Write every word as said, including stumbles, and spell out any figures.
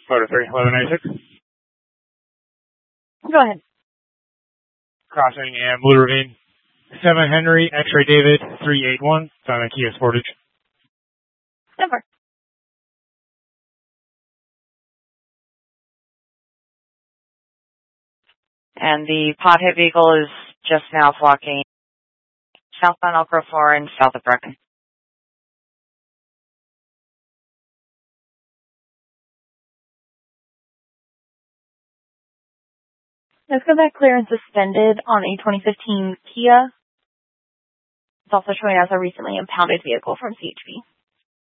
Photo three, eleven ninety-six. Go ahead. Crossing and Blue Ravine. seven Henry, X-Ray David, three eight one. It's on a Kia Sportage. Over. And the pod hit vehicle is just now flocking southbound Elk Grove four and south of Brecken. Let's go back clear and suspended on a twenty fifteen Kia. It's also showing as a recently impounded vehicle from C H P.